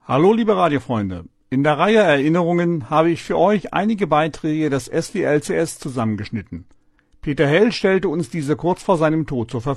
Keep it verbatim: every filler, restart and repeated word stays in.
Hallo liebe Radiofreunde, in der Reihe Erinnerungen habe ich für euch einige Beiträge des S W L C S zusammengeschnitten. Peter Hell stellte uns diese kurz vor seinem Tod zur Verfügung.